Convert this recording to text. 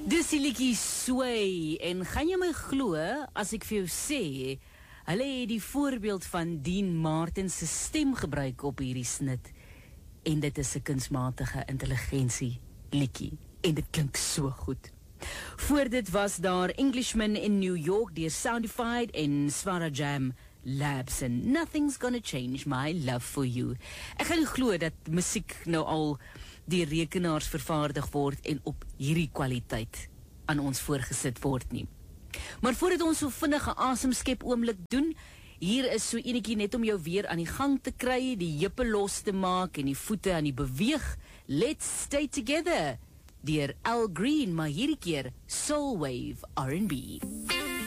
Dis die liedjie Sway, en gaan jy my glo as ek vir jou sê, hulle het die voorbeeld van Dean Martin se stem gebruik op hierdie snit, en dit is 'n kunsmatige intelligensie liedjie, en dit klink so goed. Voor dit was daar Englishman in New York deur Soundified en Swara Jam Labs en Nothing's Gonna Change My Love For You. Ek gaan nie glo dat musiek nou al die rekenaars vervaardig word en op hierdie kwaliteit aan ons voorgesit word nie. Maar voordat ons so vinnige asemskep oomblik doen, hier is so enetjie net om jou weer aan die gang te kry, die heupe los te maak en die voete aan die beweeg. Let's Stay Together deur Al Green, maar hierdie keer Soul Wave R&B.